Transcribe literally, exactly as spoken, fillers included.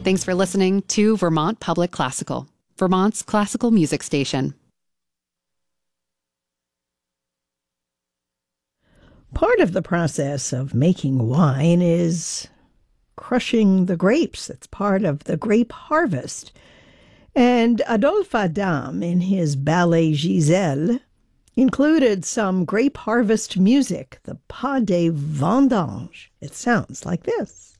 Thanks for listening to Vermont Public Classical, Vermont's classical music station. Part of the process of making wine is crushing the grapes. It's part of the grape harvest. And Adolphe Adam, in his ballet Giselle, included some grape harvest music, the Pas des Vendanges. It sounds like this.